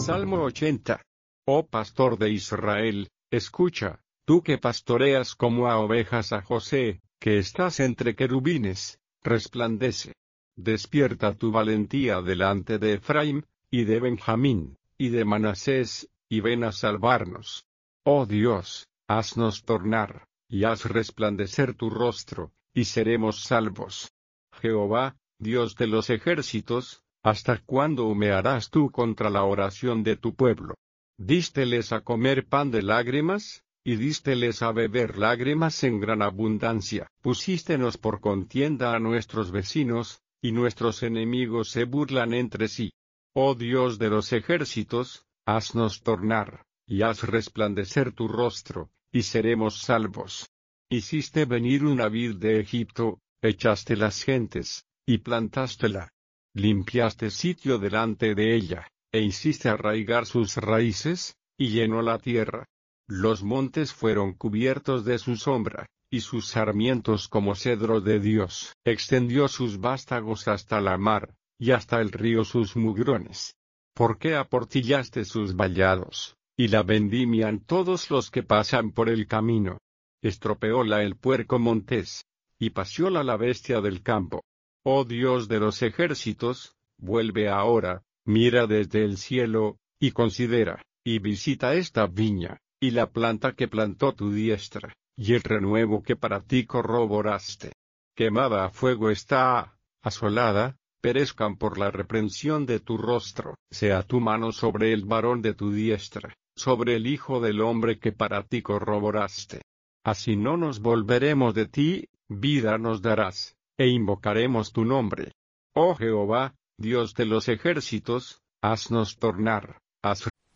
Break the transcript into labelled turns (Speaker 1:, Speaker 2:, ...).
Speaker 1: Salmo 80. Oh pastor de Israel, escucha, tú que pastoreas como a ovejas a José, que estás entre querubines, resplandece. Despierta tu valentía delante de Efraín, y de Benjamín, y de Manasés, y ven a salvarnos. Oh Dios, haznos tornar, y haz resplandecer tu rostro, y seremos salvos. Jehová, Dios de los ejércitos, ¿hasta cuándo humearás tú contra la oración de tu pueblo? Dísteles a comer pan de lágrimas, y dísteles a beber lágrimas en gran abundancia. Pusístenos por contienda a nuestros vecinos, y nuestros enemigos se burlan entre sí. Oh Dios de los ejércitos, haznos tornar, y haz resplandecer tu rostro, y seremos salvos. Hiciste venir una vid de Egipto, echaste las gentes, y plantástela. Limpiaste sitio delante de ella, e hiciste arraigar sus raíces, y llenó la tierra. Los montes fueron cubiertos de su sombra, y sus sarmientos como cedro de Dios. Extendió sus vástagos hasta la mar, y hasta el río sus mugrones. ¿Por qué aportillaste sus vallados, y la vendimian todos los que pasan por el camino? Estropeóla el puerco montés, y pacióla la bestia del campo. Oh Dios de los ejércitos, vuelve ahora, mira desde el cielo, y considera, y visita esta viña, y la planta que plantó tu diestra, y el renuevo que para ti corroboraste. Quemada a fuego está, asolada, perezcan por la reprensión de tu rostro. Sea tu mano sobre el varón de tu diestra, sobre el hijo del hombre que para ti corroboraste. Así no nos volveremos de ti, vida nos darás, e invocaremos tu nombre. Oh Jehová, Dios de los ejércitos, haznos tornar, haz